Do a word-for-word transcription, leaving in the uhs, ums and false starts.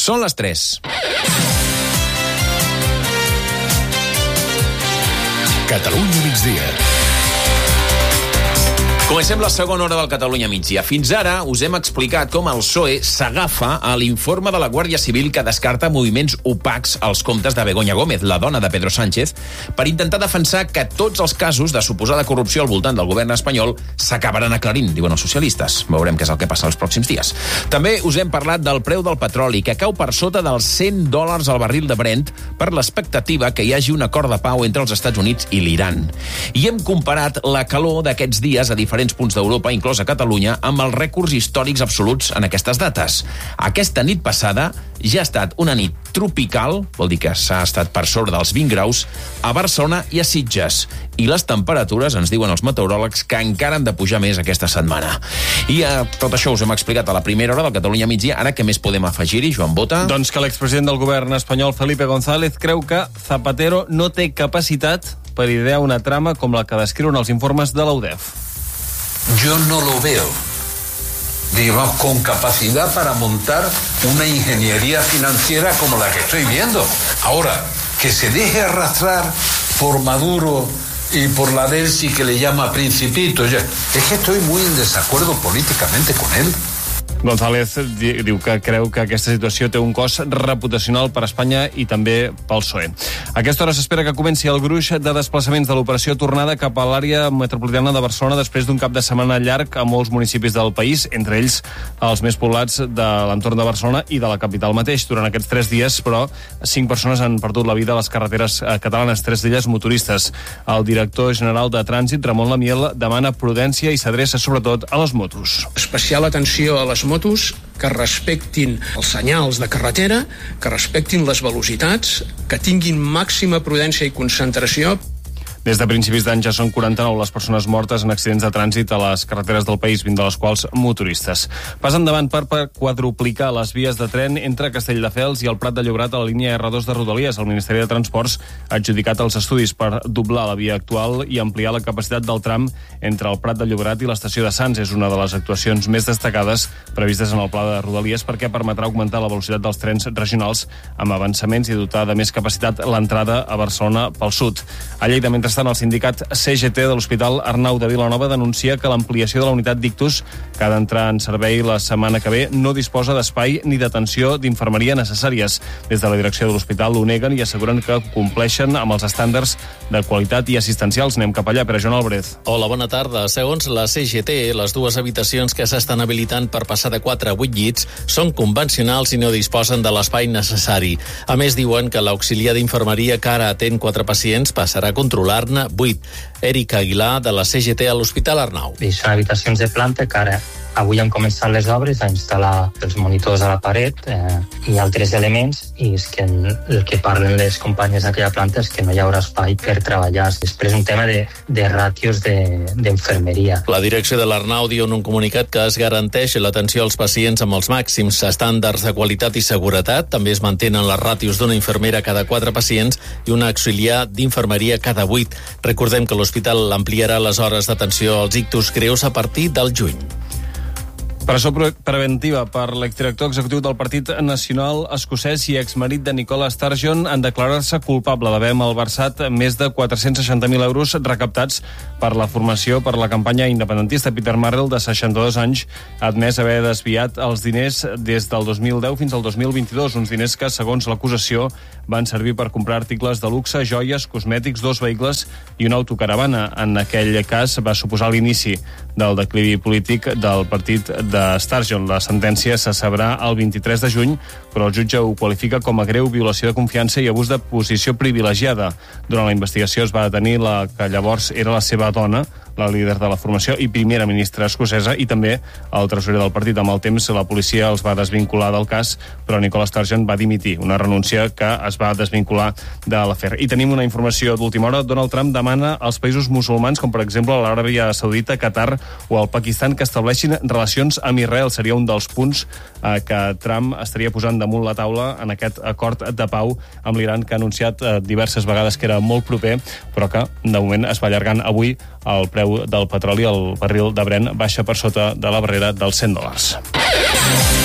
Són les tres. Catalunya migdia. Comencem la segona hora del Catalunya migdia. Fins ara us hem explicat com el P S O E s'agafa a l'informe de la Guàrdia Civil que descarta moviments opacs als comptes de Begoña Gómez, la dona de Pedro Sánchez, per intentar defensar que tots els casos de suposada corrupció al voltant del govern espanyol s'acabaran aclarint, diuen els socialistes. Veurem què és el que passa els pròxims dies. També us hem parlat del preu del petroli, que cau per sota dels cent dòlars al barril de Brent per l'expectativa que hi hagi un acord de pau entre els Estats Units i l'Iran. I hem comparat la calor d'aquests dies a diferents punts d'Europa, inclosa Catalunya, amb els rècords històrics absoluts en aquestes dates. Aquesta nit passada ja ha estat una nit tropical, vol dir que s'ha estat per sobre dels vint graus, a Barcelona i a Sitges. I les temperatures, ens diuen els meteoròlegs, que encara han de pujar més aquesta setmana. I a tot això us hem explicat a la primera hora del Catalunya migdia. Ara què més podem afegir-hi, Joan Bota? Doncs que l'expresident del govern espanyol, Felipe González, creu que Zapatero no té capacitat per idear una trama com la que descriuen els informes de la U D E F. Yo no lo veo, digamos, con capacidad para montar una ingeniería financiera como la que estoy viendo. Ahora, que se deje arrastrar por Maduro y por la Delsi, que le llama Principito. Es que estoy muy en desacuerdo políticamente con él. González diu que creu que aquesta situació té un cost reputacional per a Espanya i també pel P S O E. A aquesta hora s'espera que comenci el gruix de desplaçaments de l'operació tornada cap a l'àrea metropolitana de Barcelona després d'un cap de setmana llarg a molts municipis del país, entre ells els més poblats de l'entorn de Barcelona i de la capital mateix. Durant aquests tres dies, però, cinc persones han perdut la vida a les carreteres catalanes, tres d'elles motoristes. El director general de Trànsit, Ramon Lamiel, demana prudència i s'adreça sobretot a les motos. Especial atenció a les motos que respectin els senyals de carretera, que respectin les velocitats, que tinguin màxima prudència i concentració. Des de principis d'any ja són quaranta-nou les persones mortes en accidents de trànsit a les carreteres del país, vint de les quals motoristes. Pas endavant per, per quadruplicar les vies de tren entre Castelldefels i el Prat de Llobregat a la línia erre dos de Rodalies. El Ministeri de Transports ha adjudicat els estudis per doblar la via actual i ampliar la capacitat del tram entre el Prat de Llobregat i l'estació de Sants. És una de les actuacions més destacades previstes en el pla de Rodalies perquè permetrà augmentar la velocitat dels trens regionals amb avançaments i dotar de més capacitat l'entrada a Barcelona pel sud. A Lleida, mentrestant, el sindicat C G T de l'Hospital Arnau de Vilanova denuncia que l'ampliació de la unitat d'ictus que ha d'entrar en servei la setmana que ve no disposa d'espai ni d'atenció d'infermeria necessàries. Des de la direcció de l'hospital ho neguen i asseguren que compleixen amb els estàndards de qualitat i assistencials. Anem cap allà, per a Joan Albrez. Hola, bona tarda. Segons la C G T, les dues habitacions que s'estan habilitant per passar de quatre a vuit llits són convencionals i no disposen de l'espai necessari. A més, diuen que l'auxiliar d'infermeria que ara atén quatre pacients passarà a controlar vuit. Eric Aguilar, de la C G T a l'Hospital Arnau. I són habitacions de planta que ara avui han començat les obres a instal·lar els monitors a la paret eh, i altres elements, i és que el que parlen les companyes d'aquella planta és que no hi haurà espai per treballar. Després un tema de, de ràtios d'infermeria. De, la direcció de l'Arnau diu en un comunicat que es garanteix l'atenció als pacients amb els màxims estàndards de qualitat i seguretat. També es mantenen les ràtios d'una infermera cada quatre pacients i una auxiliar d'infermeria cada vuit. Recordem que l'hospital ampliarà les hores d'atenció als ictus greus a partir del juny. Presó preventiva per l'exdirector executiu del Partit Nacional Escocès i exmarit de Nicola Sturgeon en declarar-se culpable d'haver malversat més de quatre-cents seixanta mil euros recaptats per la formació per la campanya independentista. Peter Marrell, de seixanta-dos anys, ha admès haver desviat els diners des del dos mil deu fins al dos mil vint-i-dos, uns diners que, segons l'acusació, van servir per comprar articles de luxe, joies, cosmètics, dos vehicles i una autocaravana. En aquell cas va suposar l'inici del declivi polític del partit de de Sturgeon. La sentència se sabrà el vint-i-tres de juny, però el jutge ho qualifica com a greu violació de confiança i abús de posició privilegiada. Durant la investigació es va detenir la que llavors era la seva dona, la líder de la formació i primera ministra escocesa, i també el tresorer del partit. Amb el temps, la policia els va desvincular del cas, però Nicola Sturgeon va dimitir, una renúncia que es va desvincular de l'afer. I tenim una informació d'última hora. Donald Trump demana als països musulmans, com per exemple l'Aràbia Saudita, Qatar o el Pakistan, que estableixin relacions amb Israel. Seria un dels punts eh, que Trump estaria posant damunt la taula en aquest acord de pau amb l'Iran, que ha anunciat eh, diverses vegades que era molt proper, però que de moment es va allargant. Avui el preu del petroli, el barril de Brent, baixa per sota de la barrera dels cent dòlars.